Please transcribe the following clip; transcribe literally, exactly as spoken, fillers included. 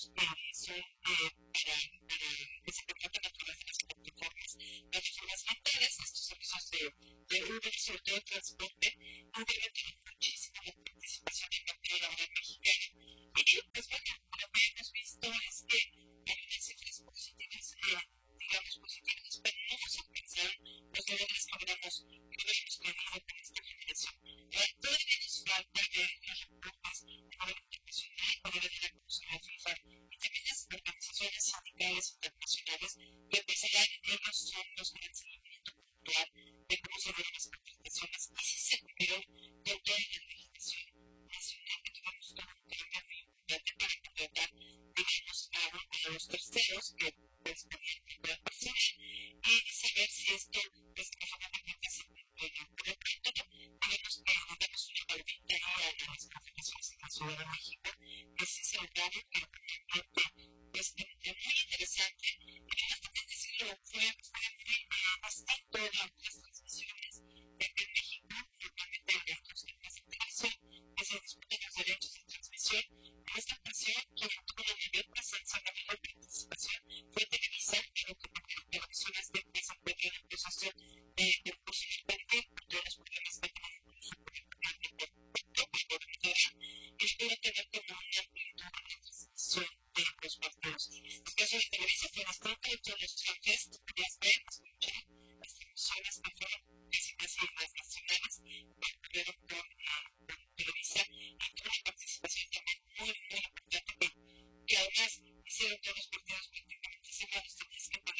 digamos, eh, son eh, para, para que se contraten a través de las plataformas, plataformas mentales, estos servicios de, de Uber, sobre todo de transporte, incrementan muchísimo la participación invertida ahora mexicana. Y pues bueno, lo que hemos visto es que hay unas cifras positivas, eh, digamos positivas, pero no nos alcanzaron los niveles que hubiéramos, que hubiéramos planeado con esta generación. Eh, todavía nos falta ver las reformas a nivel internacional para ver cómo se va a fijar. Y también las organizaciones sindicales internacionales que empezarán, ellos son los que dan seguimiento puntual de cómo se dieron las contrataciones y si se cumplieron con toda la legislación nacional, que tuvimos todo un cambio muy importante para contratar, digamos, a, a los terceros que pues tenían contratar personal y saber si esto pues efectivamente se cumplió. Por lo tanto, digamos que le damos una palpita ahí a las confederaciones en la Ciudad de México, que sí se lograron, que realmente pues es muy interesante. Y además también decirlo, fue, fue muy uh, distinto de otras transmisiones de aquí en México, normalmente en los temas de televisión, que se discuten los derechos de transmisión. En esta ocasión, quien tuvo la mayor presencia, la mayor participación, fue Televisa, pero que por televisiones de que se encuentran en proceso de, de posiblemente por todos los problemas que tienen incluso por el canal de gobernadora, y puede tener como una amplitud en la transmisión de los partidos. El caso de Televisa fue bastante, hecho los jefes